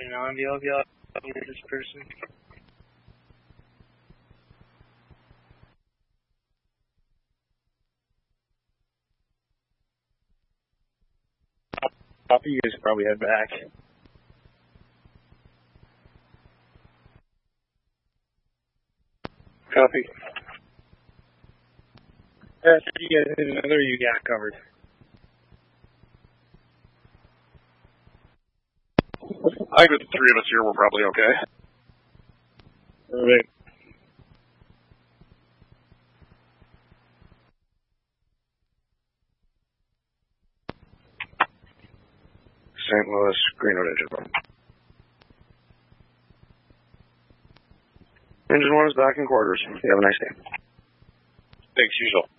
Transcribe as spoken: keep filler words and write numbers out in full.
Engine on, do you have you this person? Copy, you guys probably head back. Copy. Yeah, you guys hit another, you got covered. I think with the three of us here, we're probably okay. Perfect. Saint Louis, Greenwood Engine one. Engine one is back in quarters. You have a nice day. Thanks, usual.